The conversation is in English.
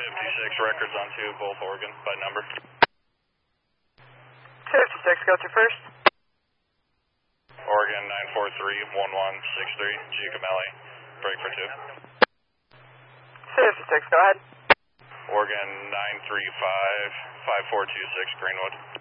256 records on two, both Oregon, by number. 256, go to first. Oregon 943-1163, Giacomelli, break for two. 256, go ahead. Oregon 935-5426, Greenwood.